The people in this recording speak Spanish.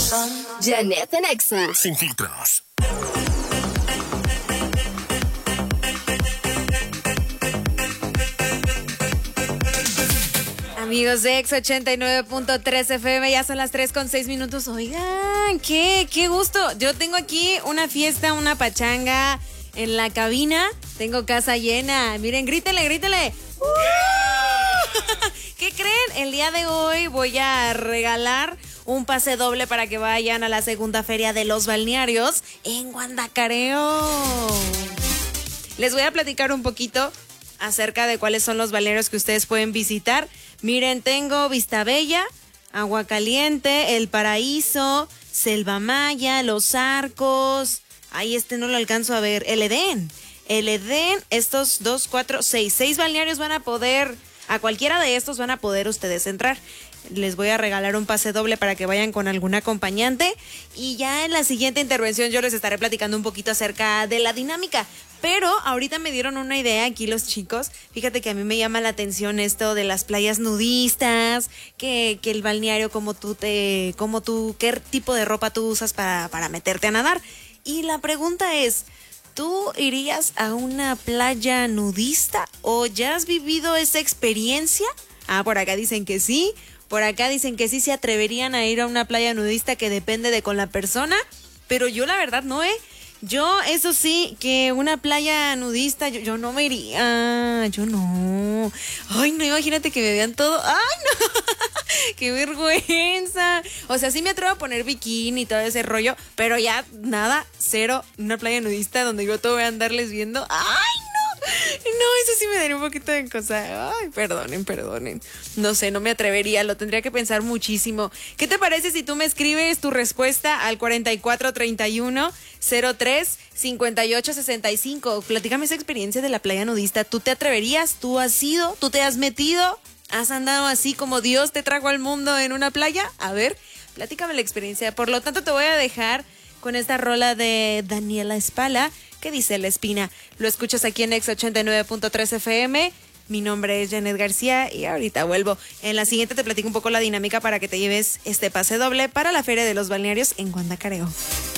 Janet en Exa. Sin filtros. Amigos de Exa 89.3 FM, ya son las 3:06. Oigan, qué gusto. Yo tengo aquí una fiesta, una pachanga en la cabina. Tengo casa llena. Miren, grítele. ¿Qué creen? El día de hoy voy a regalar un pase doble para que vayan a la segunda feria de los balnearios en Guandacareo. Les voy a platicar un poquito acerca de cuáles son los balnearios que ustedes pueden visitar. Miren, tengo Vista Bella, Agua Caliente, El Paraíso, Selva Maya, Los Arcos. Ahí no lo alcanzo a ver. El Edén, estos 2, 4, 6 balnearios van a poder, a cualquiera de estos van a poder ustedes entrar. Les voy a regalar un pase doble para que vayan con algún acompañante y ya en la siguiente intervención yo les estaré platicando un poquito acerca de la dinámica. Pero ahorita me dieron una idea aquí los chicos. Fíjate que a mí me llama la atención esto de las playas nudistas, que el balneario, qué tipo de ropa tú usas para meterte a nadar. Y la pregunta es, ¿tú irías a una playa nudista o ya has vivido esa experiencia? Por acá dicen que sí. Por acá dicen que sí se atreverían a ir a una playa nudista, que depende de con la persona. Pero yo la verdad no, Yo, eso sí, que una playa nudista, yo no me iría, yo no. Ay, no, imagínate que me vean todo. Ay, no, qué vergüenza. O sea, sí me atrevo a poner bikini y todo ese rollo, pero ya nada, cero, una playa nudista donde yo todo voy a andarles viendo. Ay, no, eso sí me daría un poquito de cosa. Ay, perdonen. No sé, no me atrevería, lo tendría que pensar muchísimo. ¿Qué te parece si tú me escribes tu respuesta al 4431-03-5865? Platícame esa experiencia de la playa nudista. ¿Tú te atreverías? ¿Tú has ido? ¿Tú te has metido? ¿Has andado así como Dios te trajo al mundo en una playa? A ver, platícame la experiencia. Por lo tanto, te voy a dejar con esta rola de Daniela Espala, que dice La Espina. Lo escuchas aquí en Exa 89.3 FM. Mi nombre es Janet García y ahorita vuelvo. En la siguiente te platico un poco la dinámica para que te lleves este pase doble para la Feria de los Balnearios en Guandacareo.